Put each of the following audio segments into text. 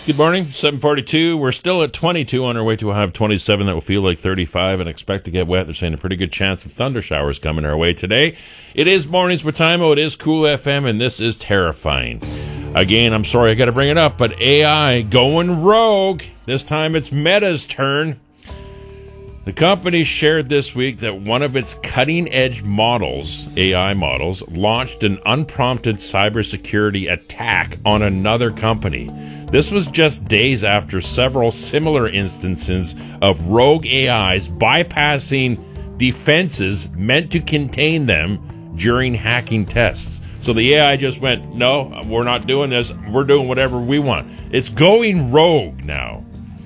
Good morning, 7:42. We're still at 22 on our way to a high of 27 that will feel like 35 and expect to get wet. They're saying a pretty good chance of thunder showers coming our way today. It is Mornings with Timo. It is Cool FM, and this is terrifying. Again, I'm sorry I got to bring it up, but AI going rogue. This time it's Meta's turn. The company shared this week that one of its cutting-edge models, AI models, launched an unprompted cybersecurity attack on another company. This was just days after several similar instances of rogue AIs bypassing defenses meant to contain them during hacking tests. So the AI just went, no, we're not doing this. We're doing whatever we want. It's going rogue now.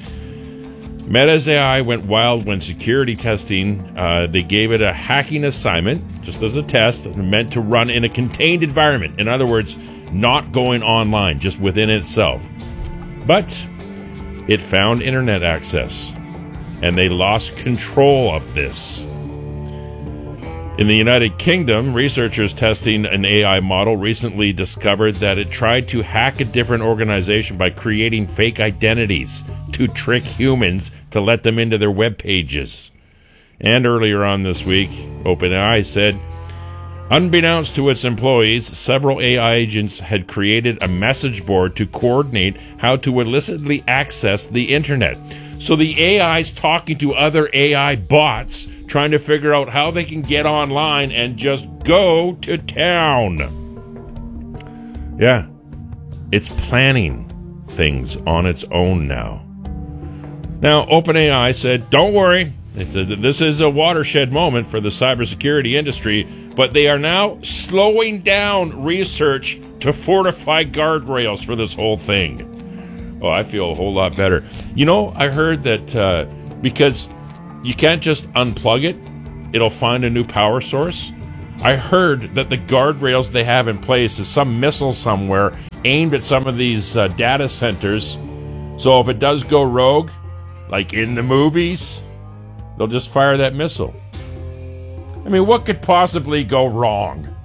Meta's AI went wild when security testing, they gave it a hacking assignment, just as a test, meant to run in a contained environment. In other words, not going online, just within itself. But it found internet access, and they lost control of this. In the United Kingdom, researchers testing an AI model recently discovered that it tried to hack a different organization by creating fake identities to trick humans to let them into their web pages. And earlier on this week, OpenAI said, unbeknownst to its employees, several AI agents had created a message board to coordinate how to illicitly access the internet. So the AI's talking to other AI bots, trying to figure out how they can get online and just go to town. Yeah, it's planning things on its own now. Now, OpenAI said, don't worry. They said that this is a watershed moment for the cybersecurity industry, but they are now slowing down research to fortify guardrails for this whole thing. Oh, I feel a whole lot better. You know, I heard that because you can't just unplug it, it'll find a new power source. I heard that the guardrails they have in place is some missile somewhere aimed at some of these data centers. So if it does go rogue, like in the movies, they'll just fire that missile. I mean, what could possibly go wrong?